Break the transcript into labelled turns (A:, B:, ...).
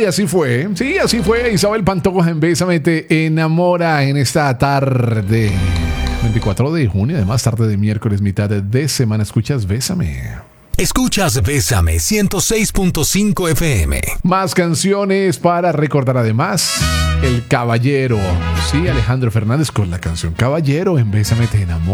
A: y así fue. Sí, así fue. Isabel Pantoja en Bésame te enamora en esta tarde. 24 de junio, además tarde de miércoles, mitad de semana. Escuchas Bésame.
B: Escuchas Bésame 106.5 FM.
A: Más canciones para recordar, además. El Caballero. Sí, Alejandro Fernández con la canción Caballero en Bésame te enamora.